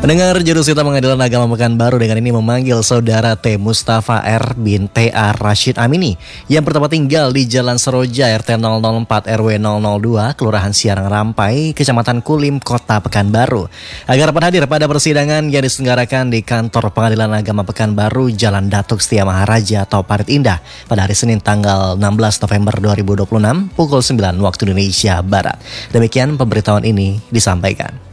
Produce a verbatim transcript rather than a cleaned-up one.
Mendengar jurus kita Pengadilan Agama Pekanbaru dengan ini memanggil saudara T. Mustafa R. bin T. A. Rashid Amini yang pertama tinggal di Jalan Seroja R T nol nol empat R W nol nol dua Kelurahan Siarang Rampai, Kecamatan Kulim, Kota Pekanbaru agar dapat hadir pada persidangan yang diselenggarakan di Kantor Pengadilan Agama Pekanbaru Jalan Datuk Setia Maharaja atau Parit Indah pada hari Senin tanggal enam belas November dua ribu dua puluh enam pukul sembilan waktu Indonesia Barat. Demikian pemberitahuan ini disampaikan.